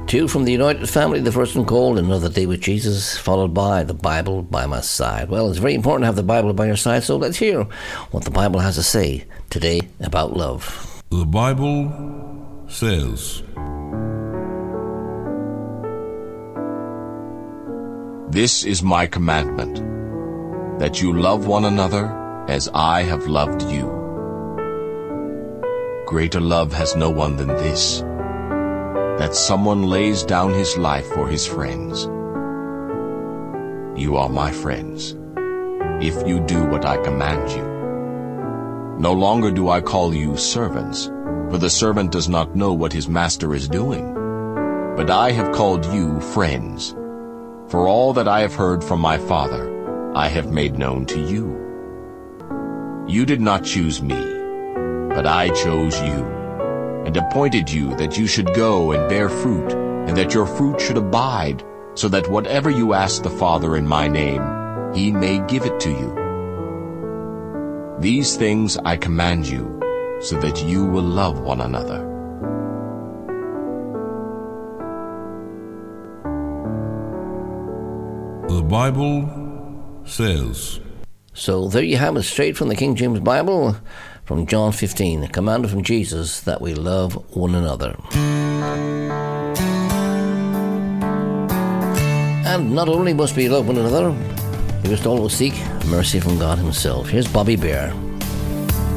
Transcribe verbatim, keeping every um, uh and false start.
Two from the United Family, the first one called Another Day with Jesus, followed by The Bible by My Side. Well, it's very important to have the Bible by your side, so let's hear what the Bible has to say today about love. The Bible says, "This is my commandment, that you love one another as I have loved you. Greater love has no one than this, that someone lays down his life for his friends. You are my friends, if you do what I command you. No longer do I call you servants, for the servant does not know what his master is doing. But I have called you friends, for all that I have heard from my Father I have made known to you. You did not choose me, but I chose you, and appointed you that you should go and bear fruit, and that your fruit should abide, so that whatever you ask the Father in my name, he may give it to you. These things I command you, so that you will love one another. the Bible says. So there you have it, straight from the King James Bible, from John fifteen, a command from Jesus that we love one another. And not only must we love one another, we must always seek mercy from God himself. Here's Bobby Bear.